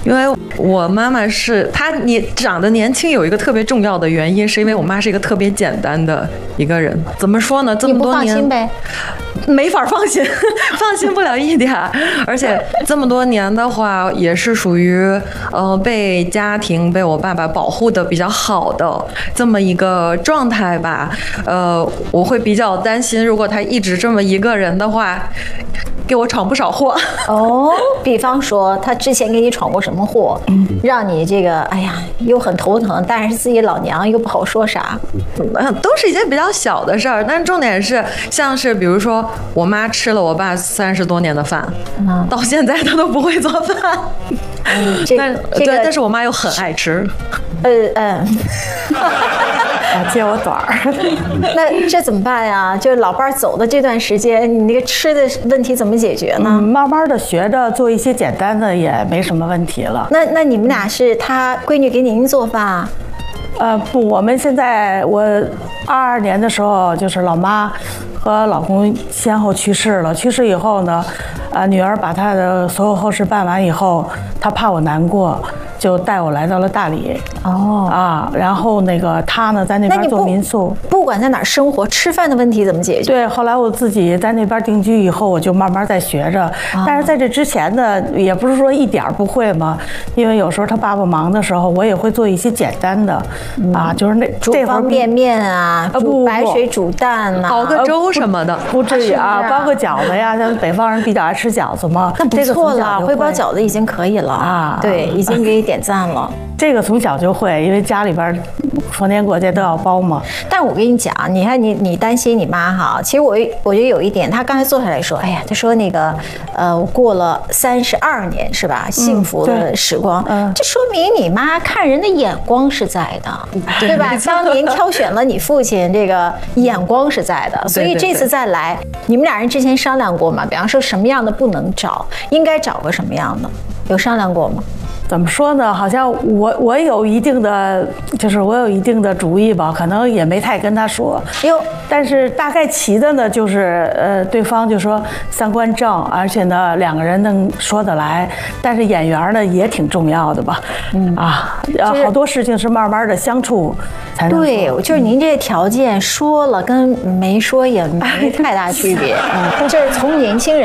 因为我妈妈是你长得年轻，有一个特别重要的原因，是因为我妈是一个特别简单的一个人。怎么说呢？这么多年， 你不放心呗？ 没法放心，放心不了一点。而且这么多年的话，也是属于被家庭被我爸爸保护的比较好的这么一个状态吧。我会比较担心，如果他一直这么一个人的话，给我闯不少祸。 哦，比方说他之前给你闯过什么祸，让你这个哎呀又很头疼，但是自己老娘又不好说啥。 都是一些比较小的事儿，但重点是像是比如说我妈吃了我爸30多年的饭，到现在她都不会做饭。但是我妈又很爱吃。 接我短儿。 那这怎么办呀？就是老伴儿走的这段时间，你那个吃的问题怎么解决呢？ 慢慢的学着做一些简单的也没什么问题了。 那你们俩是他闺女给您做饭啊？ 不，我们现在我22年的时候，就是老妈和老公先后去世了。去世以后呢，女儿把她的所有后事办完以后，她怕我难过，就带我来到了大理。然后那个她呢在那边做民宿。 不管在哪儿生活，吃饭的问题怎么解决？ 对，后来我自己在那边定居以后，我就慢慢在学着。但是在这之前呢，也不是说一点不会嘛，因为有时候他爸爸忙的时候，我也会做一些简单的。就是煮方便面啊，煮白水煮蛋啊， 熬个粥什么的， 不至于啊，包个饺子呀，像北方人比较爱吃饺子嘛， 那不错了，会包饺子已经可以了啊，对，已经给你点赞了。 这个从小就会，因为家里边逢年过节都要包嘛。 但我跟你讲，你看你担心你妈哈，其实我觉得有一点，她刚才坐下来说，哎呀，她说那个我过了32年是吧，幸福的时光，这说明你妈看人的眼光是在的，对吧？当年挑选了你父亲，这个眼光是在的，所以这次再来，你们俩人之前商量过吗？比方说什么样的不能找，应该找个什么样的，有商量过吗？ 怎么说呢？好像我有一定的，就是我有一定的主意吧，可能也没太跟他说。但是大概齐的呢，就是对方就说3观正，而且呢2个人能说得来。但是演员呢也挺重要的吧？好多事情是慢慢的相处才能。 对，就是您这条件说了跟没说也没太大区别。就是从年轻人